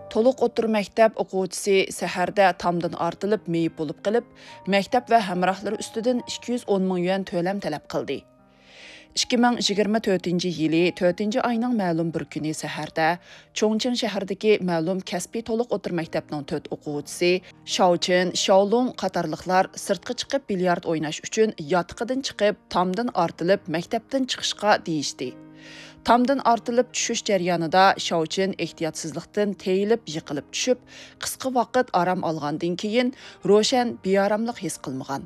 Толық o'tir maktab o'quvchisi saharda tamdan ortilib meyib bo'lib qilib, maktab va hamrohlari ustidan 210 ming yuan to'lam talab qildi. 2024-yili 4-oyning ma'lum bir kuni saharda Chongqing shahridagi ma'lum kasbiy to'liq o'tir maktabning 4 o'quvchisi Shaochen, Shaolong qatorliqlar sirtqa chiqib bilyard o'ynash uchun yotiqidan chiqib, tamdan ortilib maktabdan chiqishga deyishdi. Tamdan ortilib tushish jarayonida Shaochen ehtiyotsizlikdan teyilib yiqilib tushib, qisqa vaqt orom olgandan keyin ro'shan beoromlik his qilmagan.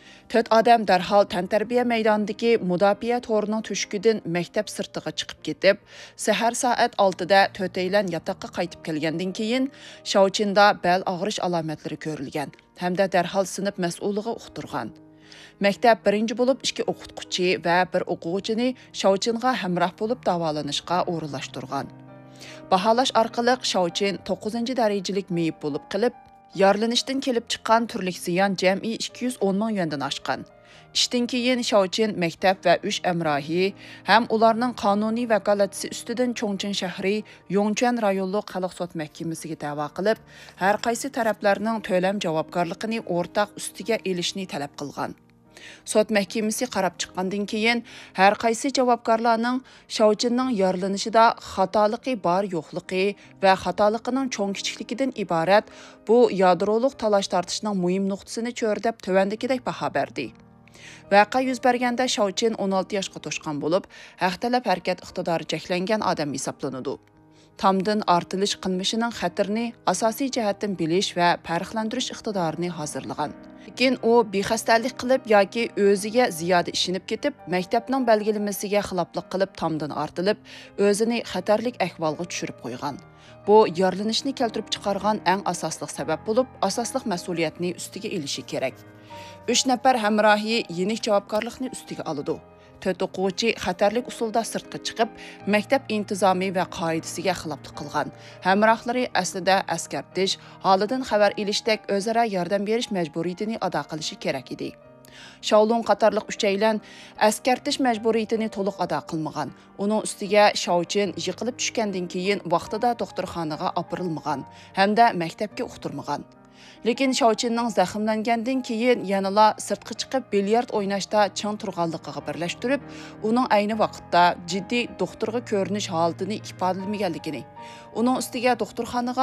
4 odam darhol tantarbiya maydonidagi mudofaa to'rining tushkidan maktab sirtiga chiqib ketib, sahar soat 6 da to'taylan yotoqqa qaytib kelgandan keyin Shaochenda bel og'rish alomatlari ko'rilgan hamda darhol sinf mas'uliga uqtirgan. Maktab birinchi bo'lib 2 o'qituvchi va 1 o'quvchini Shaochenga hamroh bo'lib davolanishga o'rinlashtirgan. Baholash orqali Shaochen 9-darajalik meyib bo'lib qilib, yaralanishdan kelib chiqqan turlik ziyon jami 210 ming yuandan oshgan. Ishdan keyin Shaochen maktab va 3 amrohi ham ularning qonuniy vakolatchisi ustidan Chongqing shahri Yongchuan rayonlik xalq sud mahkamasiga da'vo qilib, har qaysi taraflarning to'lam javobgarligini o'rtaq ustiga elishni talab qilgan. Sud mahkamasi qarab chiqqandan keyin har qaysi javobgarlarning Shaochenning yaralanishida xatoligi bor yo'qligi va xatoligining cho'ng kichikligidan iborat bu yadroliq talash tortishning muhim nuqtasini cho'rdab tuvandagidek baho berdi. Vaqa yuz berganda Shaochen 16 yoshga to'shgan bo'lib, haq talab harakat iqtidori cheklangan odam hisoblanadi. Tamdan ortilish qilmishining xatirini asosiy jihatdan bilish va farqlantirish iqtidorini hozirlagan. Lekin u bexastalik qilib yoki o'ziga ziyoda ishinib ketib, maktabning belgilamasiga xiloflik qilib tamdan ortilib, o'zini xatarlik ahvolga tushirib qo'ygan. Bu yaralanishni keltirib chiqargan eng asosli sabab bo'lib, asosli mas'uliyatni ustiga elishi kerak. 3 nafar hamrohi yenik javobgarlikni ustiga oladi. 4 o'quvchi xatarlik usulda sirtqa chiqib, maktab intizomi va qoidasiga xiloflik qilgan. Hamrohlari aslida askartish, holidan xabar elishdek o'zaro yordam berish majburiyatini ado qilishi kerak edi. Shaolong qatorliq uchaylan askartish majburiyatini to'liq ado qilmagan. Uning ustiga Shaochen yiqilib tushgandan keyin vaqtida doktorxonaga opirilmagan hamda maktabga uqtirmagan. Lekin Shaochenning zaxmlangandan keyin yanala sirtqa chiqib bilyard o'ynashda chang turganligiga birlashtirib, uning ayni vaqtda jiddiy doktorga ko'rinish holatini ifodalamaganligini, uning ustiga doktorxonaga